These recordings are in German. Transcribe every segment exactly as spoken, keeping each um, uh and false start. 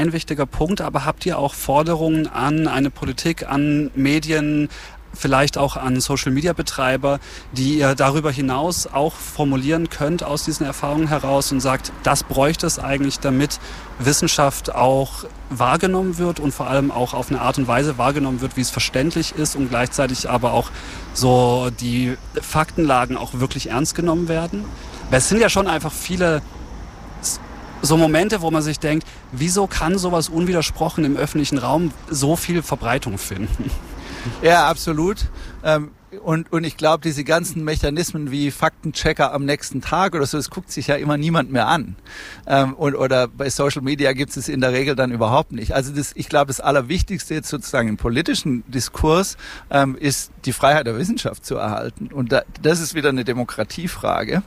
ein wichtiger Punkt, aber habt ihr auch Forderungen an eine Politik, an Medien, vielleicht auch an Social-Media-Betreiber, die ihr darüber hinaus auch formulieren könnt aus diesen Erfahrungen heraus und sagt, das bräuchte es eigentlich, damit Wissenschaft auch wahrgenommen wird und vor allem auch auf eine Art und Weise wahrgenommen wird, wie es verständlich ist und gleichzeitig aber auch so die Faktenlagen auch wirklich ernst genommen werden? Weil es sind ja schon einfach viele so Momente, wo man sich denkt, wieso kann sowas unwidersprochen im öffentlichen Raum so viel Verbreitung finden? Ja, absolut. Und, und ich glaube, diese ganzen Mechanismen wie Faktenchecker am nächsten Tag oder so, das guckt sich ja immer niemand mehr an. Und, oder bei Social Media gibt es es in der Regel dann überhaupt nicht. Also das, ich glaube, das Allerwichtigste jetzt sozusagen im politischen Diskurs ist, die Freiheit der Wissenschaft zu erhalten. Und da, das ist wieder eine Demokratiefrage.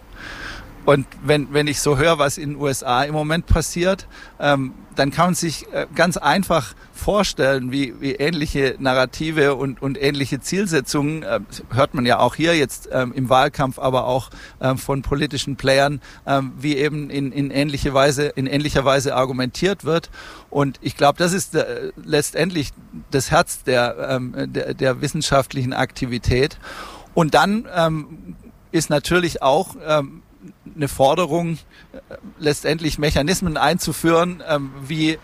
Und wenn, wenn ich so höre, was in den U S A im Moment passiert, ähm, dann kann man sich äh, ganz einfach vorstellen, wie, wie ähnliche Narrative und, und ähnliche Zielsetzungen, äh, hört man ja auch hier jetzt ähm, im Wahlkampf, aber auch ähm, von politischen Playern, ähm, wie eben in, in, ähnliche Weise, in ähnlicher Weise argumentiert wird. Und ich glaube, das ist äh, letztendlich das Herz der, ähm, der, der wissenschaftlichen Aktivität. Und dann ähm, ist natürlich auch ähm, eine Forderung, letztendlich Mechanismen einzuführen, ähm, wie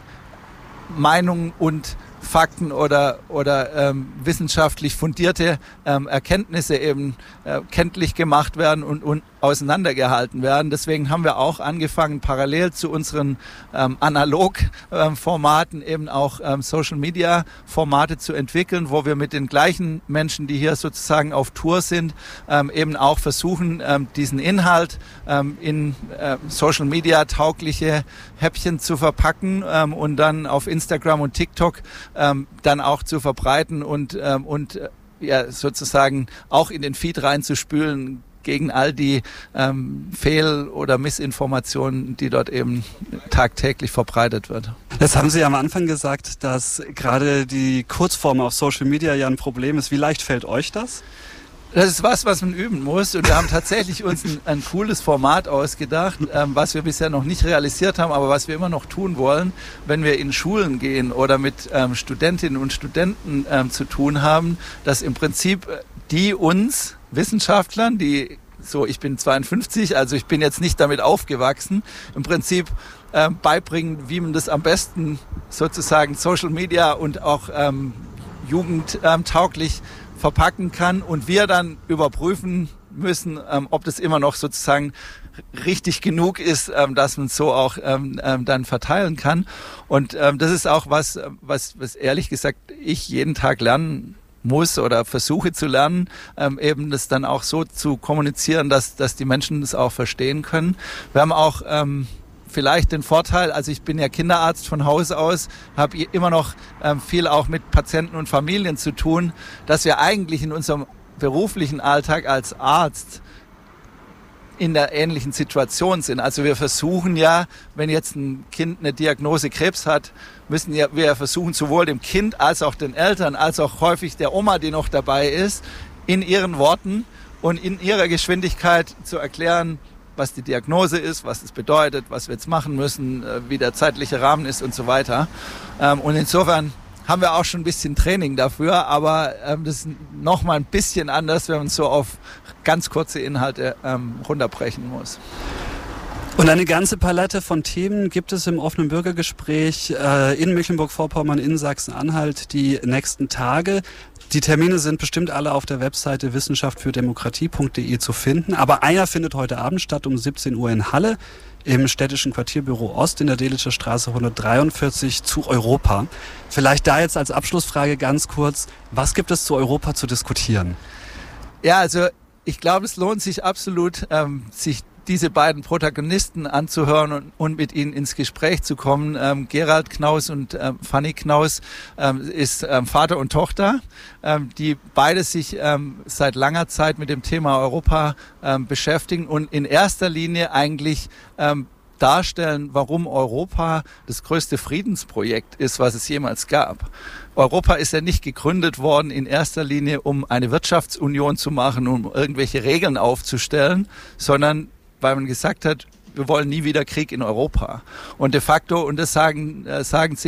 Meinungen und Fakten oder oder ähm, wissenschaftlich fundierte ähm, Erkenntnisse eben äh, kenntlich gemacht werden und, und auseinandergehalten werden. Deswegen haben wir auch angefangen, parallel zu unseren ähm, Analog-Formaten eben auch ähm, Social-Media-Formate zu entwickeln, wo wir mit den gleichen Menschen, die hier sozusagen auf Tour sind, ähm, eben auch versuchen, ähm, diesen Inhalt ähm, in äh, Social-Media-taugliche Häppchen zu verpacken ähm, und dann auf Instagram und TikTok ähm, dann auch zu verbreiten und, ähm, und äh, ja, sozusagen auch in den Feed reinzuspülen, gegen all die ähm, Fehl- oder Missinformationen, die dort eben tagtäglich verbreitet wird. Das haben Sie am Anfang gesagt, dass gerade die Kurzform auf Social Media ja ein Problem ist. Wie leicht fällt euch das? Das ist was, was man üben muss, und wir haben tatsächlich uns ein, ein cooles Format ausgedacht, ähm, was wir bisher noch nicht realisiert haben, aber was wir immer noch tun wollen, wenn wir in Schulen gehen oder mit ähm, Studentinnen und Studenten ähm, zu tun haben, dass im Prinzip die uns Wissenschaftlern, die so, ich bin zweiundfünfzig, also ich bin jetzt nicht damit aufgewachsen, im Prinzip äh, beibringen, wie man das am besten sozusagen Social Media und auch ähm, jugendtauglich ähm, verpacken kann, und wir dann überprüfen müssen, ähm, ob das immer noch sozusagen richtig genug ist, ähm, dass man es so auch ähm, ähm, dann verteilen kann. Und ähm, das ist auch was, was, was ehrlich gesagt ich jeden Tag lernen muss oder versuche zu lernen, ähm, eben das dann auch so zu kommunizieren, dass, dass die Menschen das auch verstehen können. Wir haben auch ähm, vielleicht den Vorteil, also ich bin ja Kinderarzt von Haus aus, habe immer noch ähm, viel auch mit Patienten und Familien zu tun, dass wir eigentlich in unserem beruflichen Alltag als Arzt in der ähnlichen Situation sind. Also wir versuchen ja, wenn jetzt ein Kind eine Diagnose Krebs hat, müssen ja wir versuchen, sowohl dem Kind als auch den Eltern, als auch häufig der Oma, die noch dabei ist, in ihren Worten und in ihrer Geschwindigkeit zu erklären, was die Diagnose ist, was es bedeutet, was wir jetzt machen müssen, wie der zeitliche Rahmen ist und so weiter. Und insofern haben wir auch schon ein bisschen Training dafür, aber das ist nochmal ein bisschen anders, wenn man so auf ganz kurze Inhalte runterbrechen muss. Und eine ganze Palette von Themen gibt es im offenen Bürgergespräch äh, in Mecklenburg-Vorpommern, in Sachsen-Anhalt die nächsten Tage. Die Termine sind bestimmt alle auf der Webseite wissenschaft für demokratie punkt de zu finden. Aber einer findet heute Abend statt um siebzehn Uhr in Halle im städtischen Quartierbüro Ost in der Delitzscher Straße hundertdreiundvierzig zu Europa. Vielleicht da jetzt als Abschlussfrage ganz kurz, was gibt es zu Europa zu diskutieren? Ja, also ich glaube, es lohnt sich absolut, ähm, sich diese beiden Protagonisten anzuhören und, und mit ihnen ins Gespräch zu kommen. Ähm, Gerald Knaus und ähm, Fanny Knaus ähm, ist ähm, Vater und Tochter, ähm, die beide sich ähm, seit langer Zeit mit dem Thema Europa ähm, beschäftigen und in erster Linie eigentlich ähm, darstellen, warum Europa das größte Friedensprojekt ist, was es jemals gab. Europa ist ja nicht gegründet worden in erster Linie, um eine Wirtschaftsunion zu machen, um irgendwelche Regeln aufzustellen, sondern weil man gesagt hat, wir wollen nie wieder Krieg in Europa. Und de facto, und das sagen, äh, sagen sie